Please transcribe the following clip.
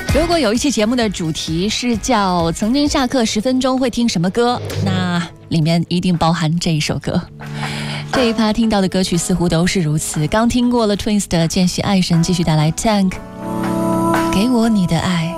如果有一期节目的主题是叫曾经下课10分钟会听什么歌，那里面一定包含这一首歌。这一趴听到的歌曲似乎都是如此。刚听过了 Twins 的间隙爱神，继续带来 Tank 给我你的爱。